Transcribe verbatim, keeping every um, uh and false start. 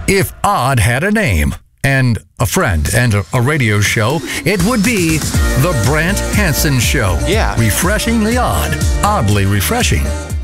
If odd had a name and a friend and a, a radio show, it would be The Brant Hanson Show. Yeah. Refreshingly odd, oddly refreshing.